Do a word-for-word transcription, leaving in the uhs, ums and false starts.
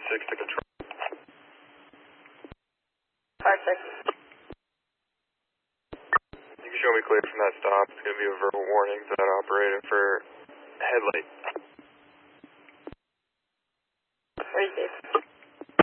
six to control. five six. You can show me clear from that stop. It's going to be a verbal warning to that operator for headlight.